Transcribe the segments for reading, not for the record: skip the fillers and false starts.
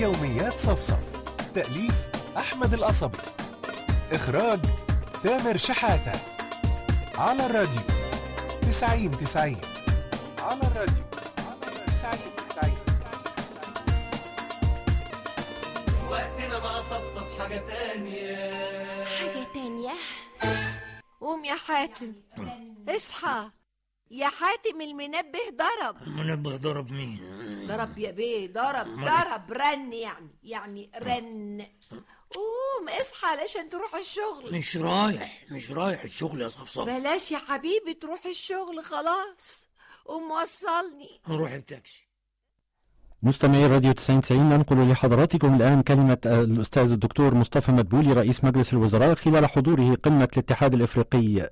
يوميات صفصف. تأليف أحمد القصبي. إخراج تامر شحاتة. على الراديو 90-90. على الراديو 90-90. وقتنا مع صفصف حاجة تانية. قوم يا حاتم، اصحى يا حاتم، المنبه ضرب. المنبه ضرب مين؟ ضرب يا بيه، ضرب رن، يعني رن. قوم اصحى علشان تروح الشغل. مش رايح الشغل يا صفصف. بلاش يا حبيبي تروح الشغل، خلاص قوم وصلني. هنروح بتاكسي. مستمعي راديو 90-90، ننقل لحضراتكم الآن كلمة الأستاذ الدكتور مصطفى مدبولي رئيس مجلس الوزراء خلال حضوره قمة الاتحاد الإفريقي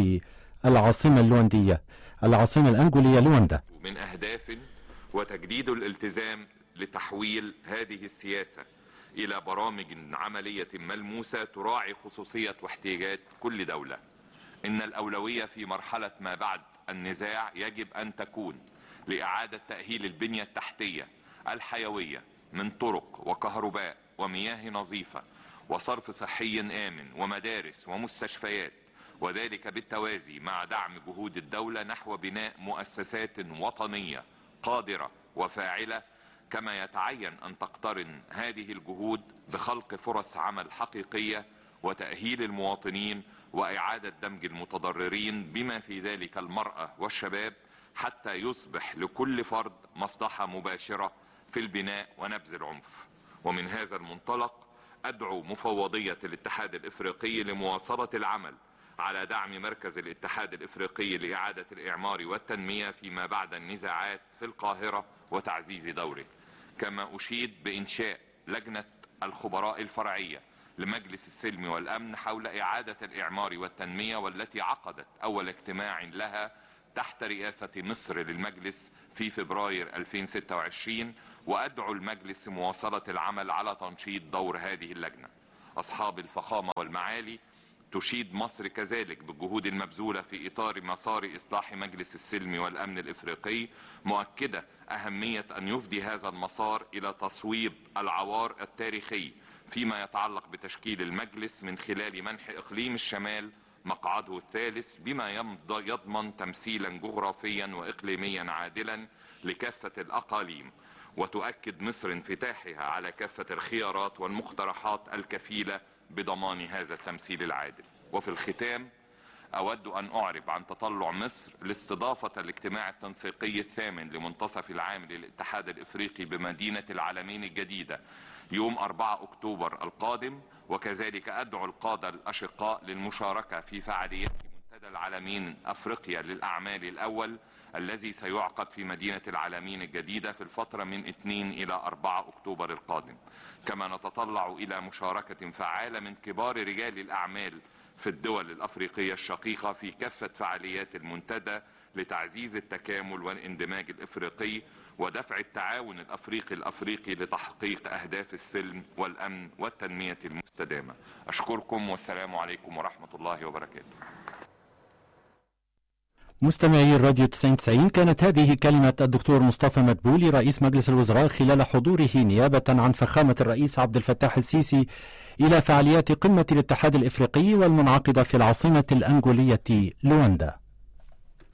بالعاصمة اللواندية، العاصمة الأنغولية لواندا. من أهداف وتجديد الالتزام لتحويل هذه السياسة إلى برامج عملية ملموسة تراعي خصوصية واحتياجات كل دولة. إن الأولوية في مرحلة ما بعد النزاع يجب أن تكون لإعادة تأهيل البنية التحتية الحيوية من طرق وكهرباء ومياه نظيفة وصرف صحي آمن ومدارس ومستشفيات، وذلك بالتوازي مع دعم جهود الدولة نحو بناء مؤسسات وطنية قادرة وفاعلة، كما يتعين أن تقترن هذه الجهود بخلق فرص عمل حقيقية وتأهيل المواطنين وإعادة دمج المتضررين بما في ذلك المرأة والشباب، حتى يصبح لكل فرد مصلحة مباشرة في البناء ونبذ العنف. ومن هذا المنطلق أدعو مفوضية الاتحاد الإفريقي لمواصلة العمل على دعم مركز الاتحاد الإفريقي لإعادة الإعمار والتنمية فيما بعد النزاعات في القاهرة وتعزيز دوره. كما أشيد بإنشاء لجنة الخبراء الفرعية لمجلس السلم والأمن حول إعادة الإعمار والتنمية، والتي عقدت أول اجتماع لها تحت رئاسة مصر للمجلس في فبراير 2026، وأدعو المجلس مواصلة العمل على تنشيط دور هذه اللجنة. أصحاب الفخامة والمعالي، تشيد مصر كذلك بالجهود المبذولة في إطار مسار إصلاح مجلس السلم والأمن الإفريقي، مؤكدة أهمية أن يفضي هذا المسار إلى تصويب العوار التاريخي فيما يتعلق بتشكيل المجلس من خلال منح إقليم الشمال مقعده الثالث، بما يضمن تمثيلا جغرافيا وإقليميا عادلا لكافة الأقاليم. وتؤكد مصر انفتاحها على كافة الخيارات والمقترحات الكفيلة بضمان هذا التمثيل العادل. وفي الختام أود أن أعرب عن تطلع مصر لاستضافة الاجتماع التنسيقي الثامن لمنتصف العام للاتحاد الإفريقي بمدينة العلمين الجديدة يوم 4 أكتوبر القادم، وكذلك أدعو القادة الأشقاء للمشاركة في فعاليات منتدى العلمين أفريقيا للأعمال الأول الذي سيعقد في مدينة العلمين الجديدة في الفترة من 2 إلى 4 أكتوبر القادم. كما نتطلع إلى مشاركة فعالة من كبار رجال الأعمال في الدول الأفريقية الشقيقة في كافة فعاليات المنتدى لتعزيز التكامل والاندماج الإفريقي ودفع التعاون الأفريقي لتحقيق أهداف السلم والأمن والتنمية المستدامة. أشكركم والسلام عليكم ورحمة الله وبركاته. مستمعي الراديو 90-90، كانت هذه كلمة الدكتور مصطفى مدبولي رئيس مجلس الوزراء خلال حضوره نيابة عن فخامة الرئيس عبد الفتاح السيسي إلى فعاليات قمة الاتحاد الإفريقي والمنعقدة في العاصمة الأنغولية لواندا.